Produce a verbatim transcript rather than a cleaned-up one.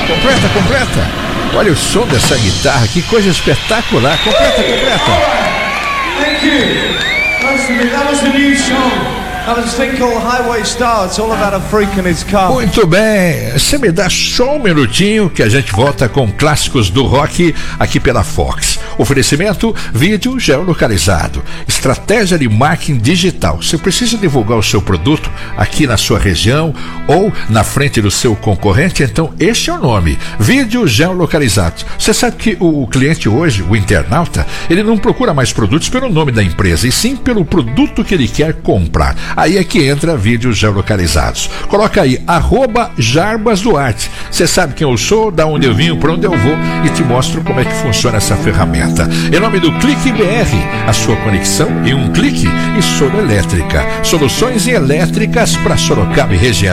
Completa, completa. Olha o som dessa guitarra, que coisa espetacular. Completa, completa. Thank you. That was a new song. That was a thing called Highway Star. It's all about a freak in his car. Muito bem, você me dá só um minutinho que a gente volta com clássicos do rock aqui pela Fox. Oferecimento, vídeo geolocalizado, estratégia de marketing digital. Você precisa divulgar o seu produto aqui na sua região ou na frente do seu concorrente, então este é o nome, vídeo geolocalizado. Você sabe que o cliente hoje, o internauta, ele não procura mais produtos pelo nome da empresa, e sim pelo produto que ele quer comprar. Aí é que entra vídeos geolocalizados. Coloca aí, arroba Jarbas Duarte. Você sabe quem eu sou, da onde eu vim, para onde eu vou, e te mostro como é que funciona essa ferramenta. Em nome do Clique B R, a sua conexão em um clique, e Soro Elétrica. Soluções elétricas para Sorocaba e região.